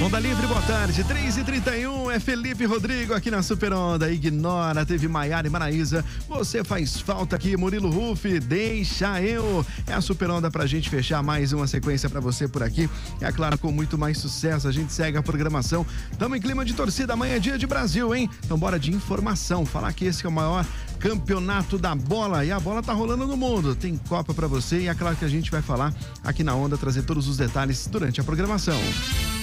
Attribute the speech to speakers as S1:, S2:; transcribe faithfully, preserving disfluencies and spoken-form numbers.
S1: Onda Livre, boa tarde, três e trinta e um, é Felipe Rodrigo aqui na Super Onda. Ignora, teve Maiara e Maraísa, você faz falta aqui, Murilo Rufi, deixa eu. É a Super Onda pra gente fechar mais uma sequência pra você por aqui. É claro, com muito mais sucesso, a gente segue a programação. Tamo em clima de torcida, amanhã é dia de Brasil, hein? Então bora de informação, falar que esse é o maior campeonato da bola e a bola tá rolando no mundo. Tem Copa pra você e é claro que a gente vai falar aqui na Onda, trazer todos os detalhes durante a programação.